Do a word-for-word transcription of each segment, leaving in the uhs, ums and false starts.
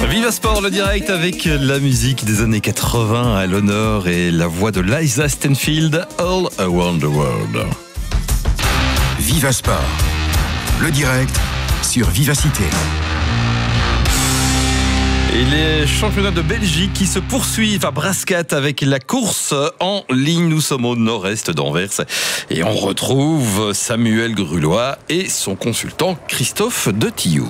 Viva Sport, le direct avec la musique des années quatre-vingts à l'honneur et la voix de Liza Stanfield, All Around the World. Viva Sport, le direct sur Vivacité. Et les championnats de Belgique qui se poursuivent à Brascat avec la course en ligne. Nous sommes au nord-est d'Anvers et on retrouve Samuel Grulois et son consultant Christophe de Tillou.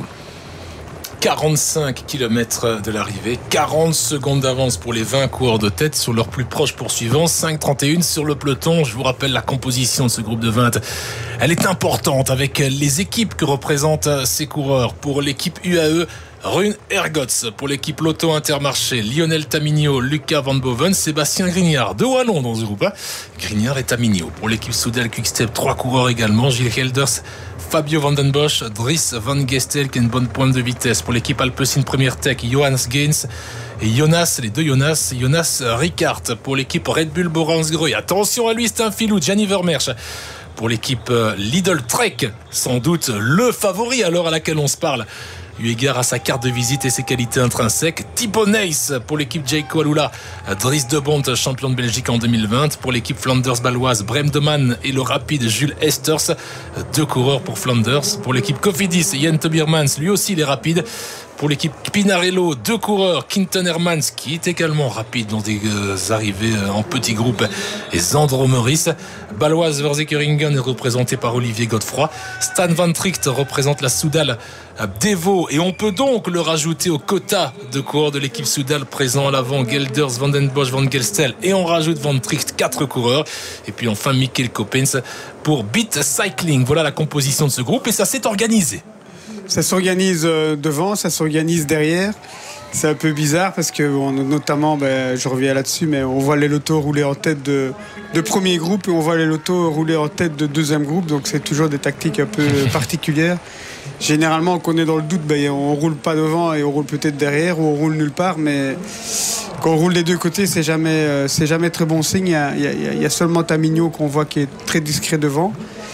quarante-cinq kilomètres de l'arrivée, quarante secondes d'avance pour les vingt coureurs de tête sur leurs plus proches poursuivants, cinq trente et un sur le peloton. Je vous rappelle la composition de ce groupe de vingt. Elle est importante avec les équipes que représentent ces coureurs. Pour l'équipe U A E, Rune Ergots. Pour l'équipe Lotto Intermarché, Lionel Tamigno, Lucas Van Boven, Sébastien Grignard. Deux wallons dans ce groupe, hein. Grignard et Tamigno. Pour l'équipe Soudal Quickstep, trois coureurs également, Gilles Helders, Fabio Van den Bosch, Dries Van Gestel qui a une bonne pointe de vitesse. Pour l'équipe Alpecin Première Tech, Johannes Gaines et Jonas, les deux Jonas, Jonas Ricard. Pour l'équipe Red Bull Borans-Greux, attention à lui, c'est un filou, Gianni Vermeersch. Pour l'équipe Lidl Trek, sans doute le favori à l'heure à laquelle on se parle, eu égard à sa carte de visite et ses qualités intrinsèques. Thibaut Nys pour l'équipe Jayco Alula, Dries de Bont, champion de Belgique en deux mille vingt. Pour l'équipe Flanders baloise, Brem de Man et le rapide Jules Esters, deux coureurs pour Flanders. Pour l'équipe Cofidis, Jan Tobiermans, lui aussi il est rapide. Pour l'équipe Pinarello, deux coureurs, Quinton Hermans qui est également rapide dans des arrivées en petits groupes et Zandro Meurice. Baloise Verzekeringen est représenté par Olivier Godefroy. Stan Van Tricht représente la Soudal Devo et on peut donc le rajouter au quota de coureurs de l'équipe Soudal présent à l'avant, Gelders, Van den Bosch, Van Gelstel et on rajoute Van Tricht, quatre coureurs. Et puis enfin Michael Coppens pour Beat Cycling. Voilà la composition de ce groupe et ça s'est organisé. Ça s'organise devant, ça s'organise derrière. C'est un peu bizarre parce que on, notamment, ben, je reviens là-dessus, mais on voit les lotos rouler en tête de, de premier groupe et on voit les lotos rouler en tête de deuxième groupe. Donc c'est toujours des tactiques un peu particulières. Généralement, quand on est dans le doute, ben, on roule pas devant et on roule peut-être derrière ou on roule nulle part. Mais quand on roule des deux côtés, c'est jamais, c'est jamais très bon signe. Il y a, il y a, il y a seulement Tamigno qu'on voit qui est très discret devant.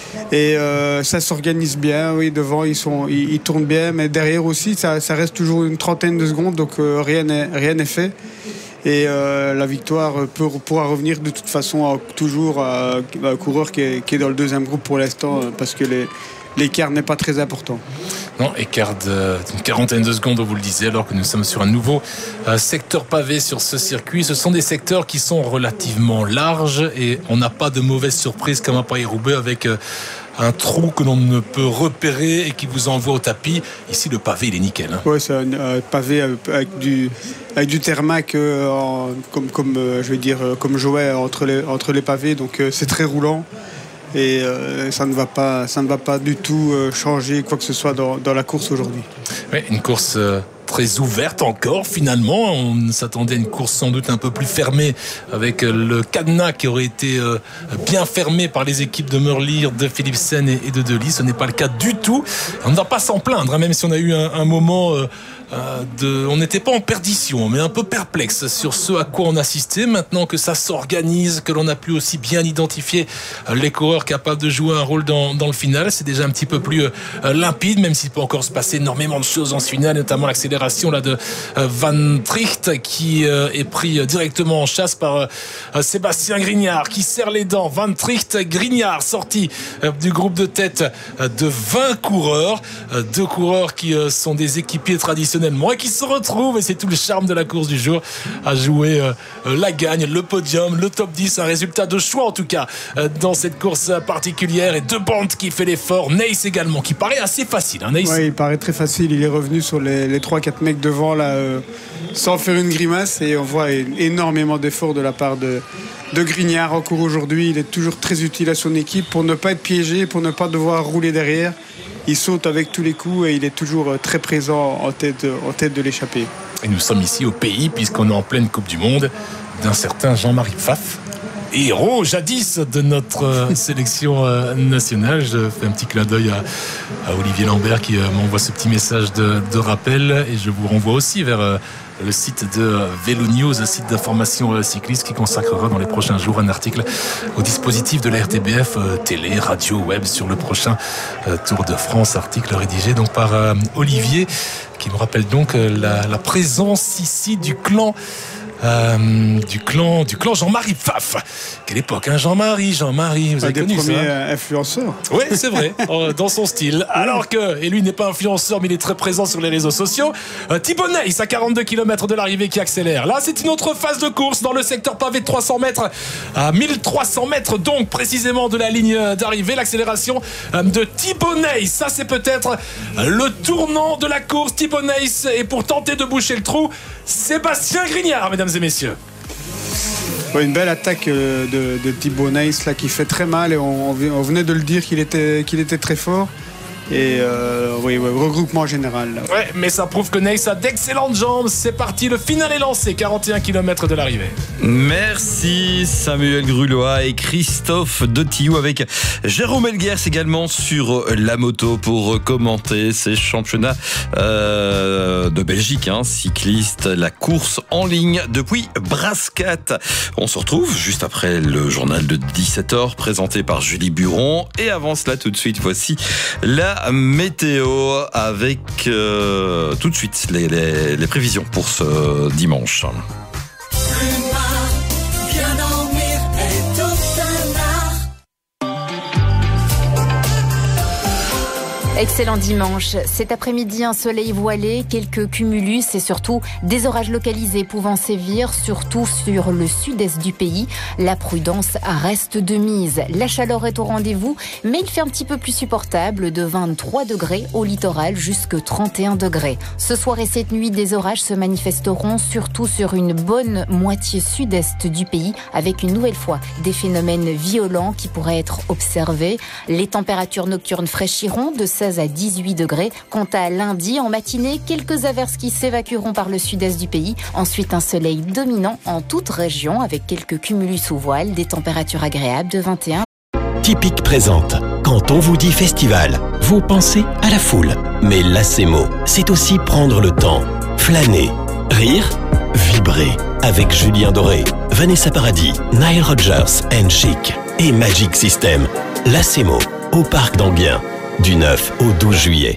Et euh, ça s'organise bien, oui, devant ils, sont, ils, ils tournent bien, mais derrière aussi ça, ça reste toujours une trentaine de secondes, donc euh, rien n'est rien n'est fait. Et euh, la victoire peut, pourra revenir de toute façon à, toujours à, à un coureur qui est, qui est dans le deuxième groupe pour l'instant, parce que les, l'écart n'est pas très important. Non, écart d'une quarantaine de secondes, vous le disiez, alors que nous sommes sur un nouveau euh, secteur pavé sur ce circuit. Ce sont des secteurs qui sont relativement larges et on n'a pas de mauvaise surprise comme à Paris-Roubaix avec euh, un trou que l'on ne peut repérer et qui vous envoie au tapis. Ici, le pavé, il est nickel. Hein. Oui, c'est un euh, pavé avec du, avec du Thermac, euh, en, comme, comme, euh, je vais dire, euh, comme jouet entre les, entre les pavés. Donc, euh, c'est très roulant. Et euh, ça ne va pas, ça ne va pas du tout euh, changer quoi que ce soit dans, dans la course aujourd'hui. Oui, une course euh, très ouverte encore finalement. On s'attendait à une course sans doute un peu plus fermée avec le cadenas qui aurait été euh, bien fermé par les équipes de Merlier, de Philipsen et, et de Delis. Ce n'est pas le cas du tout. On ne va pas s'en plaindre, hein, même si on a eu un, un moment... Euh, De, on n'était pas en perdition, mais un peu perplexe sur ce à quoi on assistait. Maintenant que ça s'organise, que l'on a pu aussi bien identifier les coureurs capables de jouer un rôle dans, dans le final, c'est déjà un petit peu plus euh, limpide, même s'il peut encore se passer énormément de choses en ce final, notamment l'accélération là de euh, Van Tricht qui euh, est pris directement en chasse par euh, Sébastien Grignard qui serre les dents. Van Tricht, Grignard sorti euh, du groupe de tête euh, de vingt coureurs, euh, deux coureurs qui euh, sont des équipiers traditionnels et qui se retrouvent, et c'est tout le charme de la course du jour, à jouer euh, la gagne, le podium, le top dix, un résultat de choix en tout cas euh, dans cette course particulière. Et De Bont qui fait l'effort, Nys également qui paraît assez facile, hein, Nys. Oui, il paraît très facile, il est revenu sur les, les trois quatre mecs devant là, euh, sans faire une grimace, et on voit énormément d'efforts de la part de, de Grignard encore aujourd'hui. Il est toujours très utile à son équipe pour ne pas être piégé, pour ne pas devoir rouler derrière. Il saute avec tous les coups et il est toujours très présent en tête, en tête de l'échappée. Et nous sommes ici au pays, puisqu'on est en pleine Coupe du Monde, d'un certain Jean-Marie Pfaff. héros jadis de notre sélection nationale. Je fais un petit clin d'œil à, à Olivier Lambert qui m'envoie ce petit message de, de rappel, et je vous renvoie aussi vers le site de Vélo News, le site d'information cycliste, qui consacrera dans les prochains jours un article au dispositif de la R T B F, télé, radio, web, sur le prochain Tour de France. Article rédigé donc par Olivier, qui nous rappelle donc la, la présence ici du clan Euh, du clan du clan Jean-Marie Pfaff. Quelle époque, hein, Jean-Marie, Jean-Marie, vous avez un connu des ça, premiers hein influenceurs. Oui, c'est vrai, dans son style. Alors que, et lui n'est pas influenceur, mais il est très présent sur les réseaux sociaux, euh, Thibaut Neyss à quarante-deux kilomètres de l'arrivée qui accélère. Là, c'est une autre phase de course dans le secteur pavé de trois cents mètres, à mille trois cents mètres donc précisément de la ligne d'arrivée. L'accélération de Thibaut Neyss, ça c'est peut-être le tournant de la course. Thibaut Neyss, et pour tenter de boucher le trou, Sébastien Grignard, mesdames et messieurs. Ouais, une belle attaque de, de Thibaut Neyss là, qui fait très mal, et on, on venait de le dire qu'il était, qu'il était très fort. Et euh, oui, ouais, regroupement général. Là. Ouais, mais ça prouve que Neyss a d'excellentes jambes. C'est parti, le final est lancé, quarante et un kilomètres de l'arrivée. Merci Samuel Grulois et Christophe Detillou, avec Jérôme Elguers également sur la moto pour commenter ces championnats euh, de Belgique, hein, cycliste, la course en ligne depuis Brascat. On se retrouve juste après le journal de dix-sept heures présenté par Julie Buron. Et avant cela, tout de suite, voici la météo avec euh, tout de suite les, les, les prévisions pour ce dimanche. Excellent dimanche. Cet après-midi, un soleil voilé, quelques cumulus et surtout des orages localisés pouvant sévir, surtout sur le sud-est du pays. La prudence reste de mise. La chaleur est au rendez-vous, mais il fait un petit peu plus supportable, de vingt-trois degrés au littoral jusqu'à trente et un degrés. Ce soir et cette nuit, des orages se manifesteront surtout sur une bonne moitié sud-est du pays, avec une nouvelle fois des phénomènes violents qui pourraient être observés. Les températures nocturnes fraîchiront de seize à dix-huit degrés. Quant à lundi, en matinée, quelques averses qui s'évacueront par le sud-est du pays. Ensuite, un soleil dominant en toute région avec quelques cumulus sous voile, des températures agréables de vingt et un. Typique présente. Quand on vous dit festival, vous pensez à la foule. Mais l'Acemo, c'est aussi prendre le temps, flâner, rire, vibrer. Avec Julien Doré, Vanessa Paradis, Nile Rodgers and Chic et Magic System. L'Acemo, au Parc d'Enghien. Du neuf au douze juillet.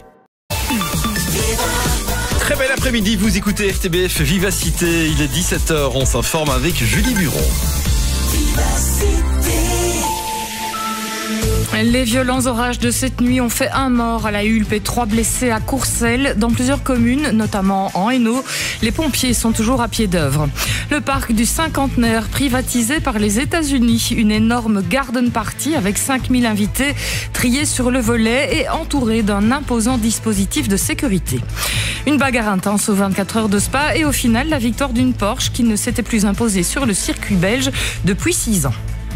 Très bel après-midi, vous écoutez R T B F Vivacité, il est dix-sept heures, on s'informe avec Julie Buron. Les violents orages de cette nuit ont fait un mort à la Hulpe et trois blessés à Courcelles. Dans plusieurs communes, notamment en Hainaut, les pompiers sont toujours à pied d'œuvre. Le parc du Cinquantenaire, privatisé par les États-Unis. Une énorme garden party avec cinq mille invités triés sur le volet et entourés d'un imposant dispositif de sécurité. Une bagarre intense aux vingt-quatre heures de Spa et au final, la victoire d'une Porsche qui ne s'était plus imposée sur le circuit belge depuis six ans.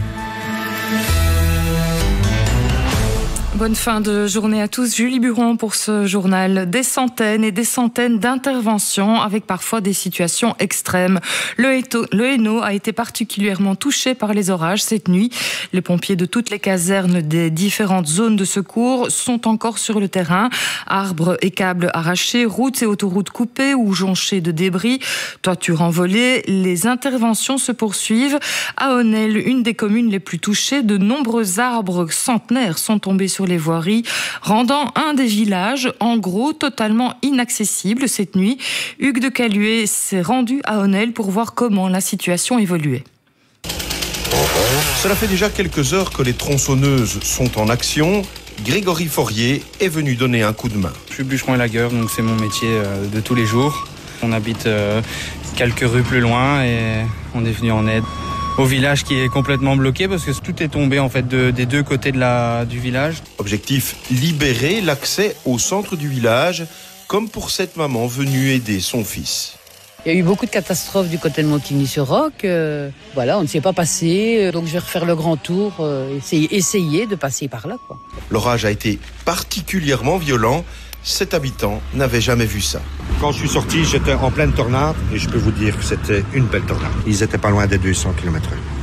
Bonne fin de journée à tous. Julie Buron pour ce journal. Des centaines et des centaines d'interventions avec parfois des situations extrêmes. Le Hainaut a été particulièrement touché par les orages cette nuit. Les pompiers de toutes les casernes des différentes zones de secours sont encore sur le terrain. Arbres et câbles arrachés, routes et autoroutes coupées ou jonchées de débris, toitures envolées. Les interventions se poursuivent. À Aunel, une des communes les plus touchées, de nombreux arbres centenaires sont tombés sur les voiries, rendant un des villages, en gros, totalement inaccessible cette nuit. Hugues de Caluet s'est rendu à Aunel pour voir comment la situation évoluait. Cela fait déjà quelques heures que les tronçonneuses sont en action. Grégory Faurier est venu donner un coup de main. Je suis bûcheron élagueur, donc c'est mon métier de tous les jours. On habite quelques rues plus loin et on est venu en aide au village qui est complètement bloqué parce que tout est tombé en fait de, des deux côtés de la, du village. Objectif, libérer l'accès au centre du village, comme pour cette maman venue aider son fils. Il y a eu beaucoup de catastrophes du côté de Montigny-sur-Roc. Euh, voilà, on ne s'y est pas passé, donc je vais refaire le grand tour, euh, essayer, essayer de passer par là, quoi. L'orage a été particulièrement violent. Cet habitant n'avait jamais vu ça. Quand je suis sorti, j'étais en pleine tornade et je peux vous dire que c'était une belle tornade. Ils étaient pas loin des deux cents kilomètres heure.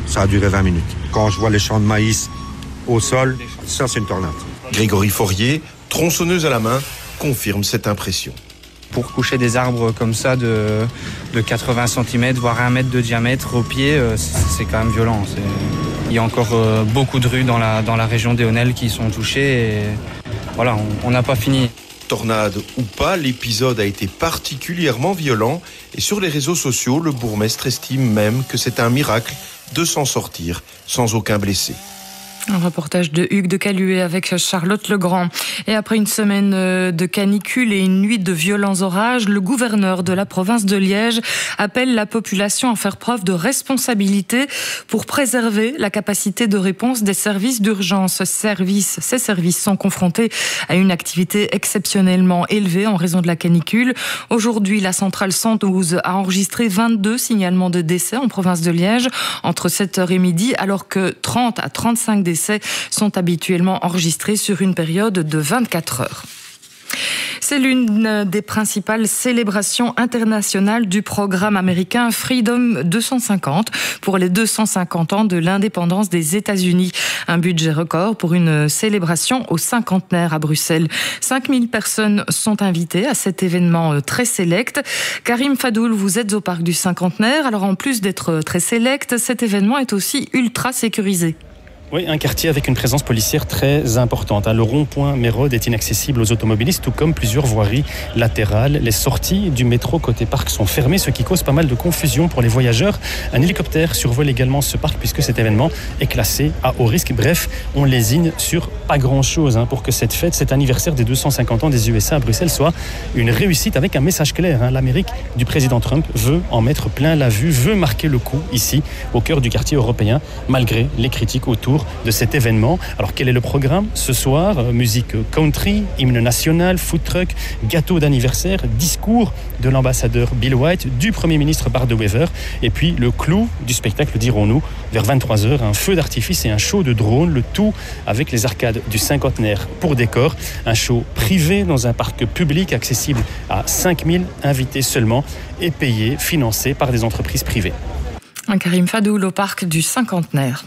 Ça a duré vingt minutes. Quand je vois les champs de maïs au sol, ça c'est une tornade. Grégory Faurier, tronçonneuse à la main, confirme cette impression. Pour coucher des arbres comme ça de, de quatre-vingts centimètres, voire un mètre de diamètre au pied, c'est quand même violent. C'est... Il y a encore beaucoup de rues dans la, dans la région d'Éonel qui sont touchées et voilà, on n'a pas fini. Tornade ou pas, l'épisode a été particulièrement violent et sur les réseaux sociaux, le bourgmestre estime même que c'est un miracle de s'en sortir sans aucun blessé. Un reportage de Hugues de Caluet avec Charlotte Legrand. Et après une semaine de canicule et une nuit de violents orages, le gouverneur de la province de Liège appelle la population à faire preuve de responsabilité pour préserver la capacité de réponse des services d'urgence. Services, ces services sont confrontés à une activité exceptionnellement élevée en raison de la canicule. Aujourd'hui, la centrale cent douze a enregistré vingt-deux signalements de décès en province de Liège entre sept heures et midi, alors que trente à trente-cinq décès sont habituellement enregistrés sur une période de vingt-quatre heures. C'est l'une des principales célébrations internationales du programme américain Freedom deux cent cinquante pour les deux cent cinquante ans de l'indépendance des États-Unis. Un budget record pour une célébration au cinquantenaire à Bruxelles. cinq mille personnes sont invitées à cet événement très sélect. Karim Fadoul, vous êtes au parc du cinquantenaire. Alors en plus d'être très sélect, cet événement est aussi ultra sécurisé. Oui, un quartier avec une présence policière très importante. Le rond-point Mérode est inaccessible aux automobilistes, tout comme plusieurs voiries latérales. Les sorties du métro côté parc sont fermées, ce qui cause pas mal de confusion pour les voyageurs. Un hélicoptère survole également ce parc puisque cet événement est classé à haut risque. Bref, on lésine sur pas grand-chose pour que cette fête, cet anniversaire des deux cent cinquante ans des U S A à Bruxelles soit une réussite avec un message clair. L'Amérique du président Trump veut en mettre plein la vue, veut marquer le coup ici, au cœur du quartier européen, malgré les critiques autour de cet événement. Alors quel est le programme ce soir? Musique country, hymne national, food truck, gâteau d'anniversaire, discours de l'ambassadeur Bill White, du Premier ministre Bart De Wever, et puis le clou du spectacle, dirons-nous, vers vingt-trois heures, un feu d'artifice et un show de drone, le tout avec les arcades du cinquantenaire pour décor, un show privé dans un parc public accessible à cinq mille invités seulement et payé, financé par des entreprises privées. Un Karim Fadoul au parc du cinquantenaire.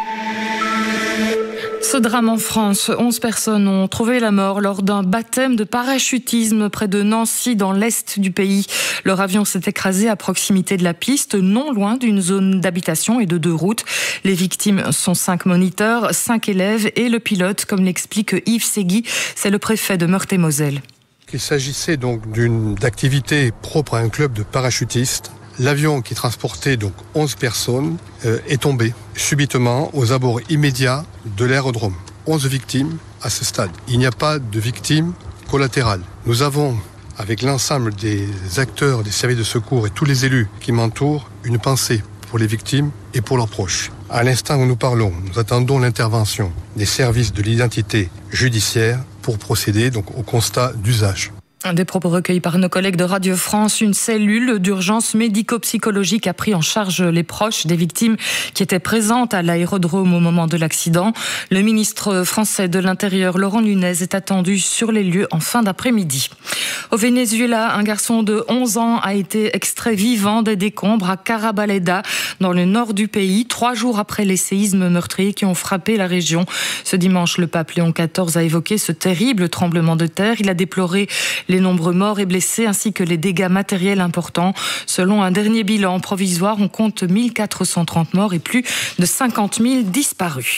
Ce drame en France, onze personnes ont trouvé la mort lors d'un baptême de parachutisme près de Nancy, dans l'est du pays. Leur avion s'est écrasé à proximité de la piste, non loin d'une zone d'habitation et de deux routes. Les victimes sont cinq moniteurs, cinq élèves et le pilote, comme l'explique Yves Segui, c'est le préfet de Meurthe-et-Moselle. Il s'agissait donc d'une activité propre à un club de parachutistes. L'avion qui transportait donc onze personnes euh, est tombé subitement aux abords immédiats de l'aérodrome. onze victimes à ce stade. Il n'y a pas de victimes collatérales. Nous avons, avec l'ensemble des acteurs des services de secours et tous les élus qui m'entourent, une pensée pour les victimes et pour leurs proches. À l'instant où nous parlons, nous attendons l'intervention des services de l'identité judiciaire pour procéder donc au constat d'usage. Des propos recueillis par nos collègues de Radio France. Une cellule d'urgence médico-psychologique a pris en charge les proches des victimes qui étaient présentes à l'aérodrome au moment de l'accident. Le ministre français de l'Intérieur, Laurent Nunez, est attendu sur les lieux en fin d'après-midi. Au Venezuela, un garçon de onze ans a été extrait vivant des décombres à Carabaleda, dans le nord du pays, trois jours après les séismes meurtriers qui ont frappé la région. Ce dimanche, le pape Léon quatorze a évoqué ce terrible tremblement de terre. Il a déploré les nombreux morts et blessés ainsi que les dégâts matériels importants. Selon un dernier bilan provisoire, on compte mille quatre cent trente morts et plus de cinquante mille disparus.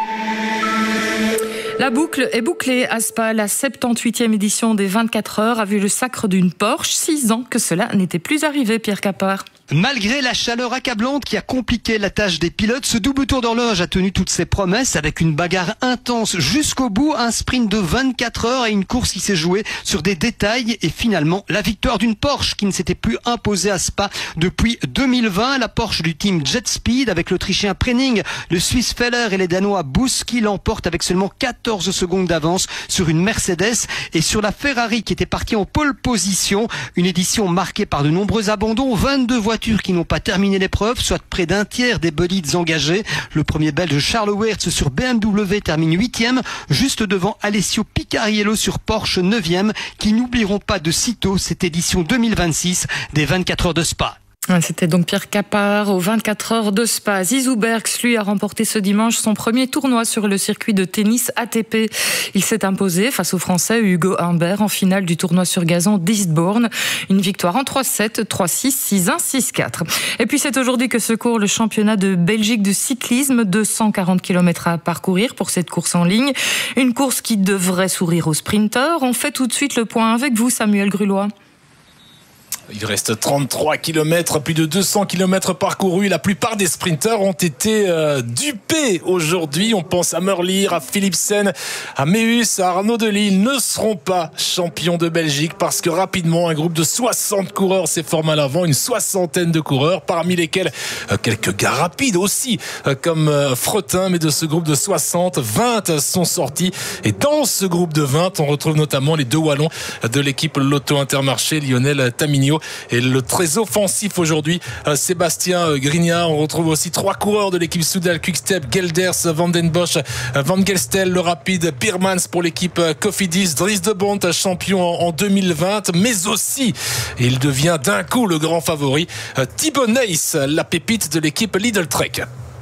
La boucle est bouclée à Spa. La soixante-dix-huitième édition des vingt-quatre heures a vu le sacre d'une Porsche. Six ans que cela n'était plus arrivé, Pierre Capard. Malgré la chaleur accablante qui a compliqué la tâche des pilotes, ce double tour d'horloge a tenu toutes ses promesses avec une bagarre intense jusqu'au bout, un sprint de vingt-quatre heures et une course qui s'est jouée sur des détails et finalement la victoire d'une Porsche qui ne s'était plus imposée à Spa depuis deux mille vingt. La Porsche du team Jet Speed avec l'Autrichien Prenning, le Suisse Feller et les Danois Busch qui l'emportent avec seulement quatorze secondes d'avance sur une Mercedes et sur la Ferrari qui était partie en pole position. Une édition marquée par de nombreux abandons, vingt-deux voitures qui n'ont pas terminé l'épreuve, soit près d'un tiers des bolides engagés. Le premier belge Charles Weerts sur B M W termine huitième, juste devant Alessio Picariello sur Porsche neuvième, qui n'oublieront pas de sitôt cette édition deux mille vingt-six des vingt-quatre heures de Spa. C'était donc Pierre Capard aux vingt-quatre heures de Spa. Zizou Bergs, lui, a remporté ce dimanche son premier tournoi sur le circuit de tennis A T P. Il s'est imposé face au Français Hugo Humbert en finale du tournoi sur gazon d'Eastbourne. Une victoire en trois sept, trois six, six un, six quatre. Et puis c'est aujourd'hui que se court le championnat de Belgique de cyclisme. deux cent quarante kilomètres à parcourir pour cette course en ligne. Une course qui devrait sourire aux sprinteurs. On fait tout de suite le point avec vous, Samuel Grulois. Il reste trente-trois kilomètres, plus de deux cents kilomètres parcourus. La plupart des sprinteurs ont été euh, dupés aujourd'hui. On pense à Merlier, à Philipsen, à Meus, à Arnaud Delis. Ils ne seront pas champions de Belgique parce que rapidement, un groupe de soixante coureurs s'est formé à l'avant. Une soixantaine de coureurs, parmi lesquels euh, quelques gars rapides aussi, euh, comme euh, Fretin. Mais de ce groupe de soixante, vingt sont sortis. Et dans ce groupe de vingt, on retrouve notamment les deux Wallons de l'équipe Lotto Intermarché, Lionel Tamigno et le très offensif aujourd'hui Sébastien Grignard. On retrouve aussi trois coureurs de l'équipe Soudal Quickstep, Gelders, Van den Bosch, Van Gestel, le rapide, Birmans pour l'équipe Cofidis, Dries de Bont, champion en deux mille vingt, mais aussi il devient d'un coup le grand favori, Thibaut Nys, la pépite de l'équipe Lidl Trek.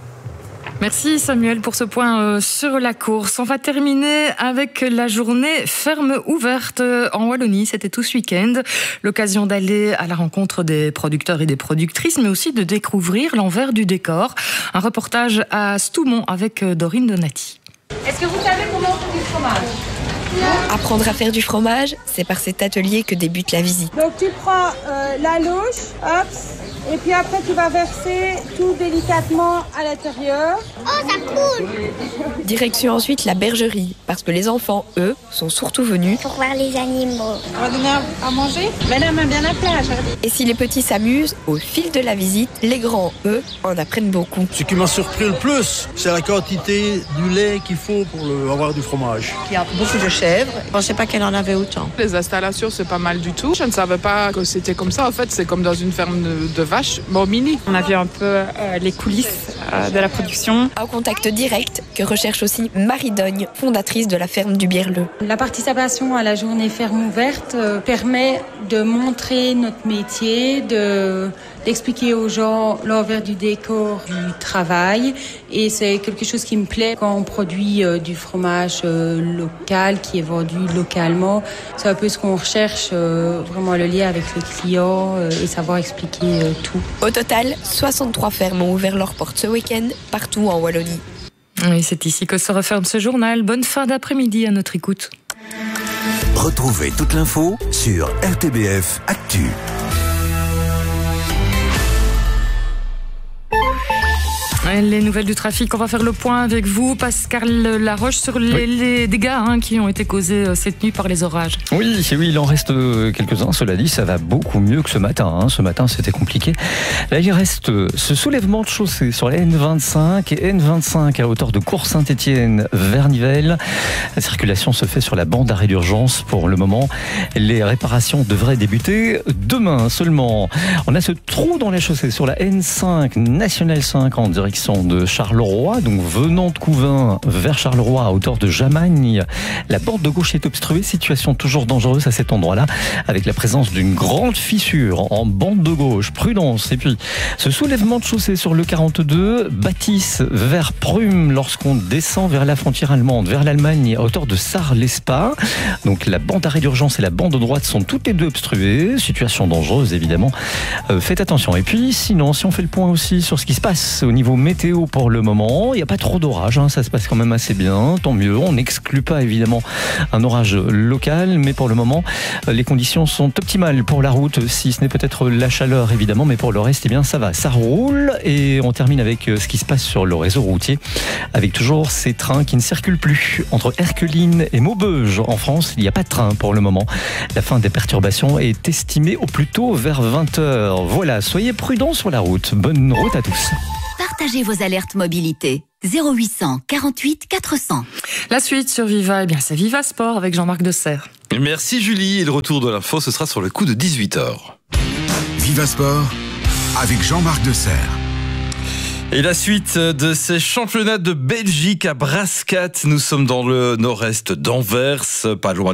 Merci Samuel pour ce point sur la course. On va terminer avec la journée ferme ouverte en Wallonie. C'était tout ce week-end. L'occasion d'aller à la rencontre des producteurs et des productrices, mais aussi de découvrir l'envers du décor. Un reportage à Stoumont avec Dorine Donati. Est-ce que vous savez comment on fait du fromage ? Apprendre à faire du fromage, c'est par cet atelier que débute la visite. Donc tu prends euh, la louche, hop, et puis après tu vas verser tout délicatement à l'intérieur. Oh, ça coule! Direction ensuite la bergerie, parce que les enfants, eux, sont surtout venus pour voir les animaux. On va donner à manger. Madame a bien la plage. Et si les petits s'amusent, au fil de la visite, les grands, eux, en apprennent beaucoup. Ce qui m'a surpris le plus, c'est la quantité du lait qu'il faut pour le, avoir du fromage. Il y a beaucoup de chèvres. Je ne pensais pas qu'elle en avait autant. Les installations, c'est pas mal du tout. Je ne savais pas que c'était comme ça. En fait, c'est comme dans une ferme de, de vaches, bon, mini. On a vu un peu euh, les coulisses euh, de la production. Un contact direct que recherche aussi Marie Dogne, fondatrice de la ferme du Bierleux. La participation à la journée ferme ouverte euh, permet de montrer notre métier, de, d'expliquer aux gens l'envers du décor du travail. Et c'est quelque chose qui me plaît quand on produit euh, du fromage euh, local qui est vendu localement. C'est un peu ce qu'on recherche, euh, vraiment le lien avec le client euh, et savoir expliquer euh, tout. Au total, soixante-trois fermes ont ouvert leurs portes ce week-end, partout en Wallonie. Oui, c'est ici que se referme ce journal. Bonne fin d'après-midi à notre écoute. Retrouvez toute l'info sur R T B F Actu. Les nouvelles du trafic, on va faire le point avec vous, Pascal Laroche, sur les, oui. les dégâts hein, qui ont été causés cette nuit par les orages. Oui, oui, il en reste quelques-uns. Cela dit, ça va beaucoup mieux que ce matin. Hein. Ce matin, c'était compliqué. Là, il reste ce soulèvement de chaussée sur la N vingt-cinq et N vingt-cinq à hauteur de Cours-Saint-Étienne vers Nivelles. La circulation se fait sur la bande d'arrêt d'urgence pour le moment. Les réparations devraient débuter demain seulement. On a ce trou dans la chaussée sur la N cinq, Nationale cinq en direction de Charleroi, donc venant de Couvain vers Charleroi à hauteur de Jamagne. La bande de gauche est obstruée, situation toujours dangereuse à cet endroit-là, avec la présence d'une grande fissure en bande de gauche. Prudence. Et puis, ce soulèvement de chaussée sur le quarante-deux, Bâtisse vers Prüm, lorsqu'on descend vers la frontière allemande, vers l'Allemagne, à hauteur de Sarre-l'Espa. Donc, la bande d'arrêt d'urgence et la bande de droite sont toutes les deux obstruées. Situation dangereuse, évidemment. Euh, faites attention. Et puis, sinon, si on fait le point aussi sur ce qui se passe au niveau météo pour le moment, il n'y a pas trop d'orage, hein, ça se passe quand même assez bien, tant mieux. On n'exclut pas évidemment un orage local, mais pour le moment, les conditions sont optimales pour la route, si ce n'est peut-être la chaleur évidemment, mais pour le reste, eh bien ça va, ça roule. Et on termine avec ce qui se passe sur le réseau routier, avec toujours ces trains qui ne circulent plus. Entre Erqueline et Maubeuge en France, il n'y a pas de train pour le moment. La fin des perturbations est estimée au plus tôt vers vingt heures. Voilà, soyez prudents sur la route. Bonne route à tous. Partagez vos alertes mobilité. zéro huit cent quarante-huit quatre cents. La suite sur Viva, eh bien c'est Viva Sport avec Jean-Marc Desserre. Merci Julie. Et le retour de l'info, ce sera sur le coup de dix-huit heures. Viva Sport avec Jean-Marc Desserre. Et la suite de ces championnats de Belgique à Brascat. Nous sommes dans le nord-est d'Anvers, pas loin